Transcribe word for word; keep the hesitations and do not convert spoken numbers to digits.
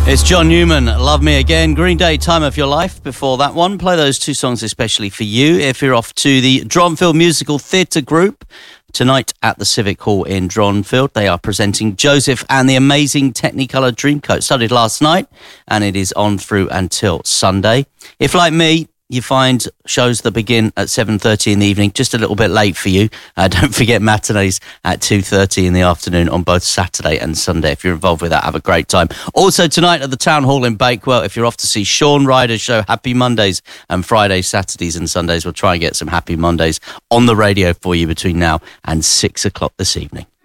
It's John Newman, Love Me Again. Green Day, Time of Your Life. Before that one, play those two songs especially for you. If you're off to the Dronfield Musical Theatre Group tonight at the Civic Hall in Dronfield, they are presenting Joseph and the Amazing Technicolor Dreamcoat. Started last night and it is on through until Sunday. If, like me, you find shows that begin at seven thirty in the evening just a little bit late for you, Uh, don't forget matinees at two thirty in the afternoon on both Saturday and Sunday. If you're involved with that, have a great time. Also tonight at the Town Hall in Bakewell, if you're off to see Sean Ryder's show, Happy Mondays, and Fridays, Saturdays and Sundays, we'll try and get some Happy Mondays on the radio for you between now and six o'clock this evening.